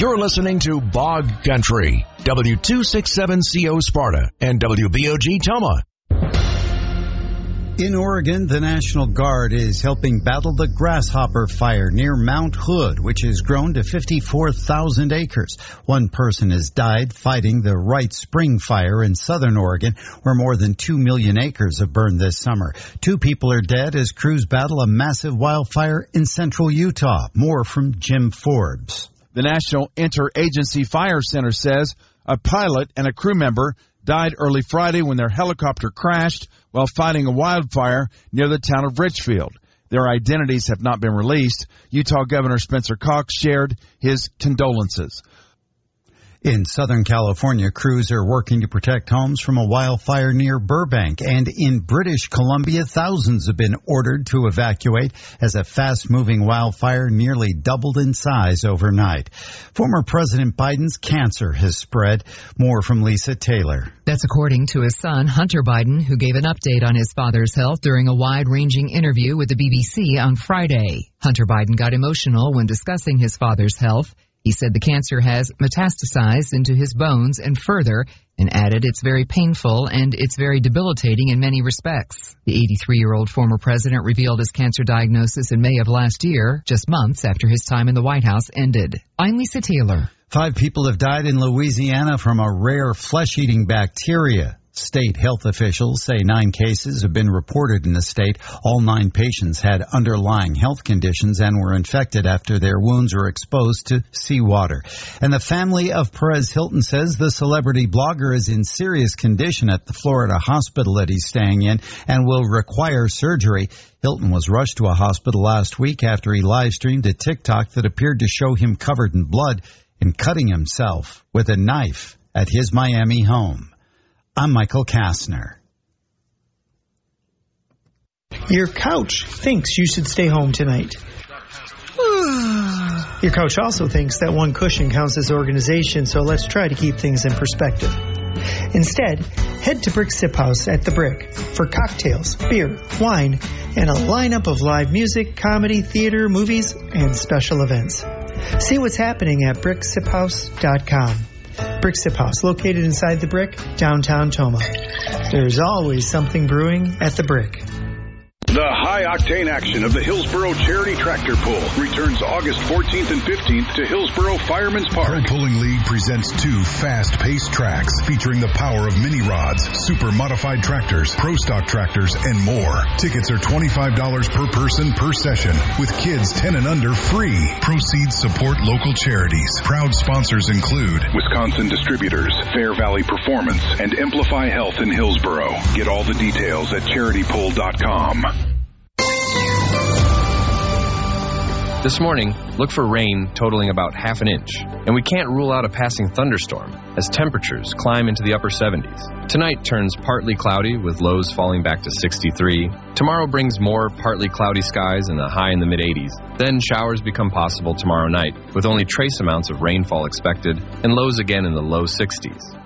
You're listening to Bog Country, W267CO Sparta and WBOG Toma. In Oregon, the National Guard is helping battle the grasshopper fire near Mount Hood, which has grown to 54,000 acres. One person has died fighting the Wright Spring fire in southern Oregon, where more than 2 million acres have burned this summer. 2 people are dead as crews battle a massive wildfire in central Utah. More from Jim Forbes. The National Interagency Fire Center says a pilot and a crew member died early Friday when their helicopter crashed while fighting a wildfire near the town of Richfield. Their identities have not been released. Utah Governor Spencer Cox shared his condolences. In Southern California, crews are working to protect homes from a wildfire near Burbank. And in British Columbia, thousands have been ordered to evacuate as a fast-moving wildfire nearly doubled in size overnight. Former President Biden's cancer has spread. More from Lisa Taylor. That's according to his son, Hunter Biden, who gave an update on his father's health during a wide-ranging interview with the BBC on Friday. Hunter Biden got emotional when discussing his father's health. He said the cancer has metastasized into his bones and further, and added it's very painful and it's very debilitating in many respects. The 83-year-old former president revealed his cancer diagnosis in May of last year, just months after his time in the White House ended. I'm Lisa Taylor. 5 people have died in Louisiana from a rare flesh-eating bacteria. State health officials say 9 cases have been reported in the state. All 9 patients had underlying health conditions and were infected after their wounds were exposed to seawater. And the family of Perez Hilton says the celebrity blogger is in serious condition at the Florida hospital that he's staying in and will require surgery. Hilton was rushed to a hospital last week after he live-streamed a TikTok that appeared to show him covered in blood and cutting himself with a knife at his Miami home. I'm Michael Kastner. Your couch thinks you should stay home tonight. Your couch also thinks that one cushion counts as organization, so let's try to keep things in perspective. Instead, head to Brick Sip House at The Brick for cocktails, beer, wine, and a lineup of live music, comedy, theater, movies, and special events. See what's happening at BrickSipHouse.com. Brick Sip House, located inside The Brick, downtown Toma. There's always something brewing at The Brick. The high-octane action of the Hillsboro Charity Tractor Pull returns August 14th and 15th to Hillsboro Fireman's Park. Pro Pulling League presents 2 fast-paced tracks featuring the power of mini rods, super modified tractors, pro stock tractors, and more. Tickets are $25 per person per session, with kids 10 and under free. Proceeds support local charities. Proud sponsors include Wisconsin Distributors, Fair Valley Performance, and Amplify Health in Hillsboro. Get all the details at charitypull.com. This morning, look for rain totaling about ½ an inch, and we can't rule out a passing thunderstorm as temperatures climb into the upper 70s. Tonight turns partly cloudy with lows falling back to 63. Tomorrow brings more partly cloudy skies and a high in the mid-80s. Then showers become possible tomorrow night with only trace amounts of rainfall expected and lows again in the low 60s.